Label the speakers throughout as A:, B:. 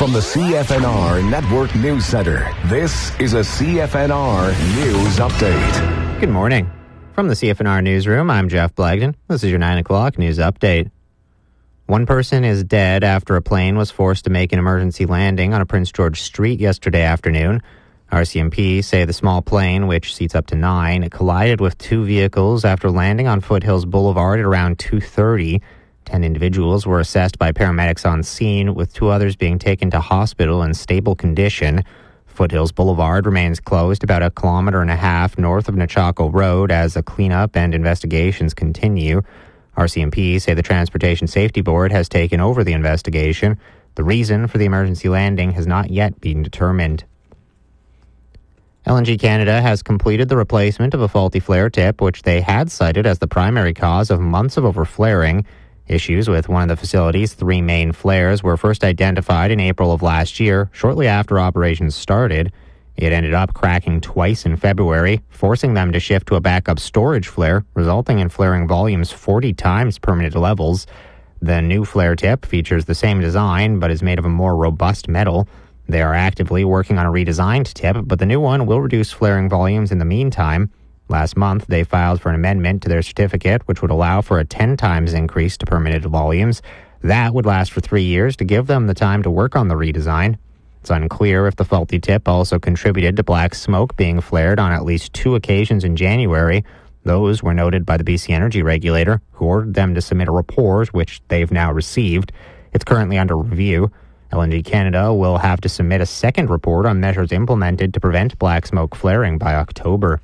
A: From the CFNR Network News Center, this is a CFNR News Update.
B: Good morning. From the CFNR Newsroom, I'm Jeff Blagden. This is your 9 o'clock news update. One person is dead after a plane was forced to make an emergency landing on a Prince George Street yesterday afternoon. RCMP say the small plane, which seats up to 9, collided with two vehicles after landing on Foothills Boulevard at around 2:30. 10 individuals were assessed by paramedics on scene, with 2 others being taken to hospital in stable condition. Foothills Boulevard remains closed about 1.5 kilometers north of Nechako Road as a cleanup and investigations continue. RCMP say the Transportation Safety Board has taken over the investigation. The reason for the emergency landing has not yet been determined. LNG Canada has completed the replacement of a faulty flare tip, which they had cited as the primary cause of months of overflaring. Issues with one of the facility's 3 main flares were first identified in April of last year, shortly after operations started. It ended up cracking twice in February, forcing them to shift to a backup storage flare, resulting in flaring volumes 40 times permitted levels. The new flare tip features the same design, but is made of a more robust metal. They are actively working on a redesigned tip, but the new one will reduce flaring volumes in the meantime. Last month, they filed for an amendment to their certificate, which would allow for a 10 times increase to permitted volumes. That would last for 3 years to give them the time to work on the redesign. It's unclear if the faulty tip also contributed to black smoke being flared on at least 2 occasions in January. Those were noted by the BC Energy Regulator, who ordered them to submit a report, which they've now received. It's currently under review. LNG Canada will have to submit a second report on measures implemented to prevent black smoke flaring by October.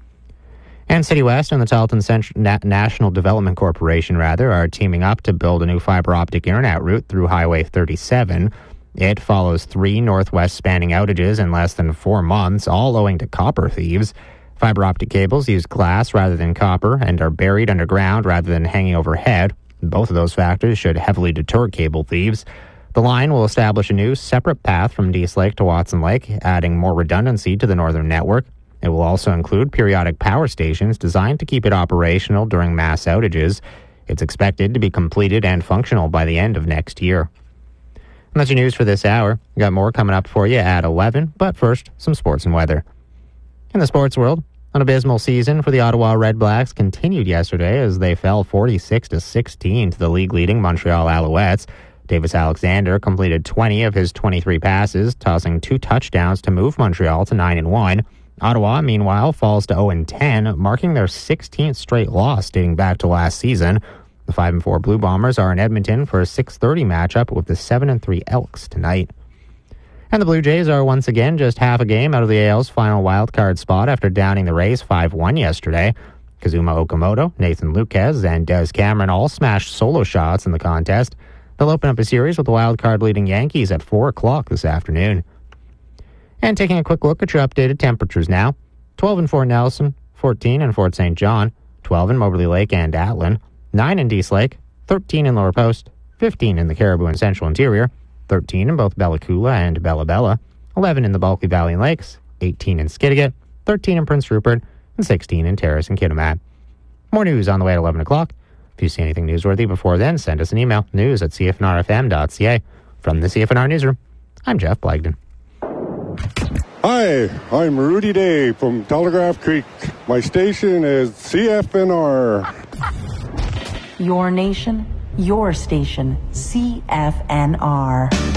B: And City West and the Tarleton National Development Corporation, are teaming up to build a new fiber optic internet route through Highway 37. It follows 3 northwest spanning outages in less than 4 months, all owing to copper thieves. Fiber optic cables use glass rather than copper and are buried underground rather than hanging overhead. Both of those factors should heavily deter cable thieves. The line will establish a new separate path from Dease Lake to Watson Lake, adding more redundancy to the northern network. It will also include periodic power stations designed to keep it operational during mass outages. It's expected to be completed and functional by the end of next year. And that's your news for this hour. We've got more coming up for you at 11, but first, some sports and weather. In the sports world, an abysmal season for the Ottawa Red Blacks continued yesterday as they fell 46-16 to the league-leading Montreal Alouettes. Davis Alexander completed 20 of his 23 passes, tossing 2 touchdowns to move Montreal to 9-1. Ottawa, meanwhile, falls to 0-10, marking their 16th straight loss dating back to last season. The 5-4 Blue Bombers are in Edmonton for a 6:30 matchup with the 7-3 Elks tonight. And the Blue Jays are once again just half a game out of the AL's final wildcard spot after downing the Rays 5-1 yesterday. Kazuma Okamoto, Nathan Lukes, and Des Cameron all smashed solo shots in the contest. They'll open up a series with the wildcard leading Yankees at 4 o'clock this afternoon. And taking a quick look at your updated temperatures now. 12 in Fort Nelson, 14 in Fort St. John, 12 in Moberly Lake and Atlin, 9 in Dease Lake, 13 in Lower Post, 15 in the Caribou and Central Interior, 13 in both Bella Coola and Bella Bella, 11 in the Bulkley Valley and Lakes, 18 in Skidegate, 13 in Prince Rupert, and 16 in Terrace and Kitimat. More news on the way at 11 o'clock. If you see anything newsworthy before then, send us an email, news@cfnrfm.ca. From the CFNR Newsroom, I'm Jeff Blagden.
C: Hi, I'm Rudy Day from Telegraph Creek. My station is CFNR.
D: Your nation, your station, CFNR.